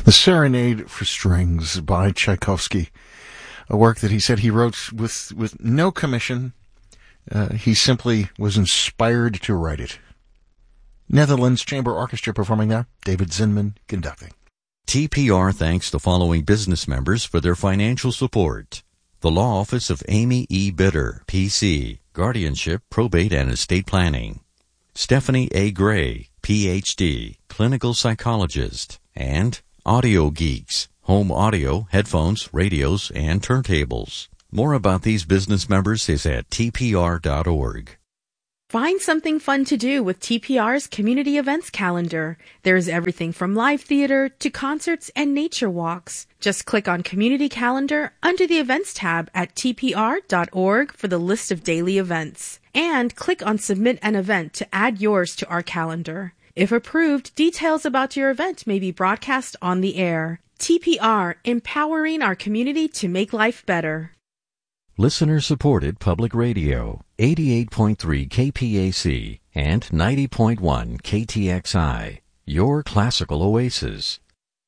The Serenade for Strings by Tchaikovsky, a work that he said he wrote with no commission. He simply was inspired to write it. Netherlands Chamber Orchestra performing now, David Zinman conducting. TPR thanks the following business members for their financial support. The Law Office of Amy E. Bitter, P.C., Guardianship, Probate, and Estate Planning. Stephanie A. Gray, Ph.D., Clinical Psychologist. And Audio Geeks, home audio, headphones, radios, and turntables. More about these business members is at tpr.org. Find something fun to do with TPR's community events calendar. There's everything from live theater to concerts and nature walks. Just click on Community Calendar under the Events tab at tpr.org for the list of daily events. And click on Submit an Event to add yours to our calendar. If approved, details about your event may be broadcast on the air. TPR, empowering our community to make life better. Listener-supported public radio, 88.3 KPAC and 90.1 KTXI, your classical oasis.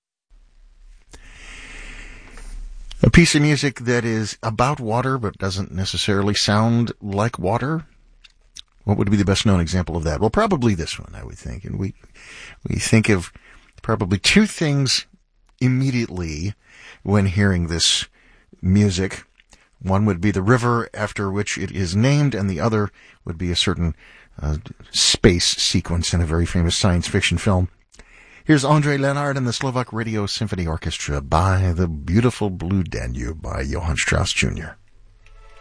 A piece of music that is about water but doesn't necessarily sound like water. What would be the best known example of that? Well, probably this one, I would think. And we think of probably two things immediately when hearing this music. One would be the river after which it is named, and the other would be a certain space sequence in a very famous science fiction film. Here's André Lénard and the Slovak Radio Symphony Orchestra by The Beautiful Blue Danube by Johann Strauss Jr.